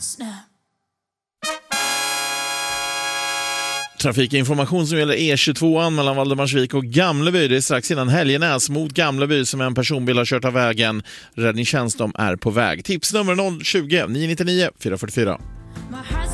snö. Trafikinformation som gäller E22 mellan Valdemarsvik och Gamleby. Det är strax innan Helgenäs mot Gamleby som en personbil har kört av vägen. Räddningstjänst är på väg. Tipsnummer 020 999 444.